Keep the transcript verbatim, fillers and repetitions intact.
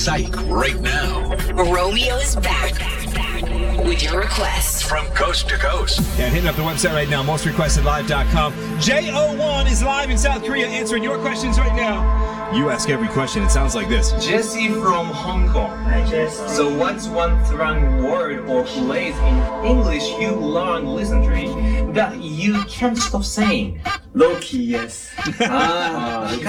Psych right now. Romeo is back with your requests from coast to coast. Yeah, hitting up the website right now, most requested live dot com. J O one is live in South Korea answering your questions right now. You ask every question. It sounds like this. Jesse from Hong Kong. Hi, Jesse. So what's one strong word or phrase in English you learned recently that you can't stop saying? Low key, yes. 아,